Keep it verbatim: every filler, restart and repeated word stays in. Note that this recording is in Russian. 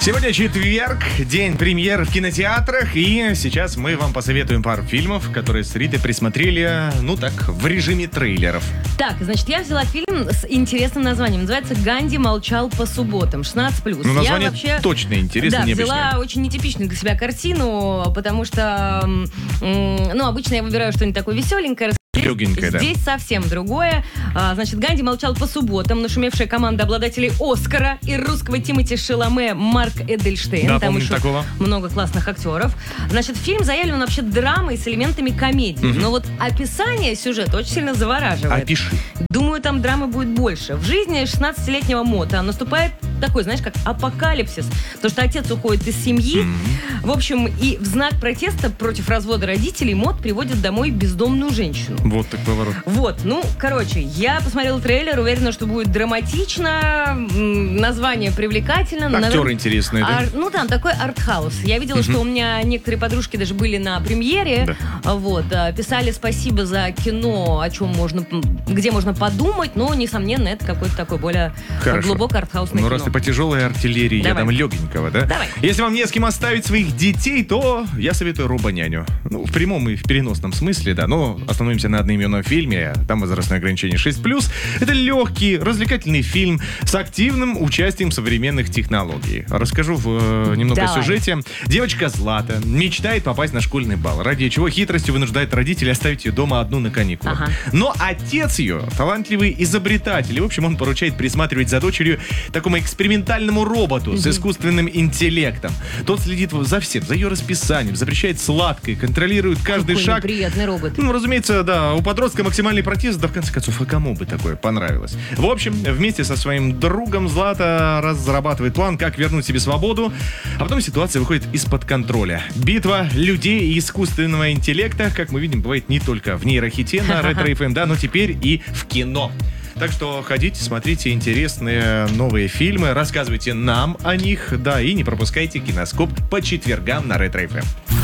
Сегодня четверг, день премьер в кинотеатрах, и сейчас мы вам посоветуем пару фильмов, которые с Ритой присмотрели, ну так, в режиме трейлеров. Так, значит, я взяла фильм с интересным названием. Называется «Ганди молчал по субботам», шестнадцать плюс. Ну, название я вообще, точно интересно, да, необычное. взяла очень нетипичную для себя картину, потому что, м, ну, обычно я выбираю что-нибудь такое веселенькое, Легенькая, да. Здесь совсем другое. А, значит, Ганди молчал по субботам. Нашумевшая команда обладателей Оскара и русского Тимоти Шаломе, Марк Эдельштейн. Да, Там помню еще такого. много классных актеров. Значит, фильм заявлен вообще драмой с элементами комедии. Угу. Но вот описание сюжета очень сильно завораживает. Опиши. Думаю, там драмы будет больше. В жизни шестнадцатилетнего Мота наступает такой, знаешь, как апокалипсис. Потому что отец уходит из семьи. Mm-hmm. В общем, и в знак протеста против развода родителей Мот приводит домой бездомную женщину. Вот так поворот. Вот, ну, короче, я посмотрела трейлер, уверена, что будет драматично, м, название привлекательно. Актеры наверное, интересные, да? ар- ну, там такой артхаус. Я видела, Mm-hmm. что у меня некоторые подружки даже были на премьере. Да. Вот, а, писали спасибо за кино, о чем можно, где можно подумать, но, несомненно, это какой-то такой более Хорошо. глубоко артхаусное Ну, кино. раз ты по тяжелой артиллерии, Давай. я там легенького, да? Давай. Если вам не с кем оставить своих детей, то я советую «Робоняню». Ну, в прямом и в переносном смысле, да. Но остановимся на одноименном фильме. Там возрастное ограничение шесть плюс. Это легкий, развлекательный фильм с активным участием современных технологий. Расскажу в, э, немного Давай. о сюжете. Девочка Злата мечтает попасть на школьный бал, ради чего хитростью вынуждает родителей оставить ее дома одну на каникулах. Ага. Но отец ее талантливый изобретатель. И, в общем, он поручает присматривать за дочерью такому экспериментальному роботу mm-hmm. с искусственным интеллектом. Тот следит за всем, за ее расписанием, запрещает сладкое, контролирует каждый Какой шаг. неприятный робот. Ну, разумеется, да, у подростка максимальный протест, да в конце концов, а кому бы такое понравилось? В общем, вместе со своим другом Злата разрабатывает план, как вернуть себе свободу, а потом ситуация выходит из-под контроля. Битва людей и искусственного интеллекта, как мы видим, бывает не только в нейрохите на Ретро эф эм, да, но теперь и в кино. Так что ходите, смотрите интересные новые фильмы, рассказывайте нам о них, да, и не пропускайте Киноскоп по четвергам на Ретро эф эм.